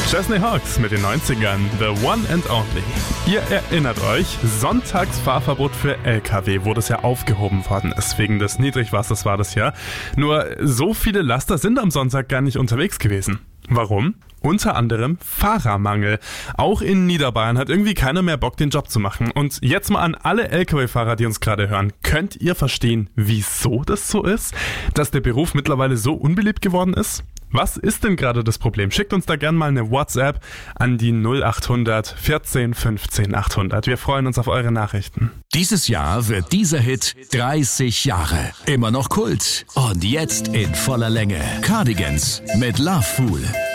Chesney Hawkes mit den 90ern, The One and Only. Ihr erinnert euch, Sonntagsfahrverbot für LKW, wo das ja aufgehoben worden ist. Wegen des Niedrigwassers war das ja. Nur so viele Laster sind am Sonntag gar nicht unterwegs gewesen. Warum? Unter anderem Fahrermangel. Auch in Niederbayern hat irgendwie keiner mehr Bock, den Job zu machen. Und jetzt mal an alle LKW-Fahrer, die uns gerade hören. Könnt ihr verstehen, wieso das so ist? Dass der Beruf mittlerweile so unbeliebt geworden ist? Was ist denn gerade das Problem? Schickt uns da gerne mal eine WhatsApp an die 0800 14 15 800. Wir freuen uns auf eure Nachrichten. Dieses Jahr wird dieser Hit 30 Jahre. Immer noch Kult. Und jetzt in voller Länge. Cardigans mit Love Fool.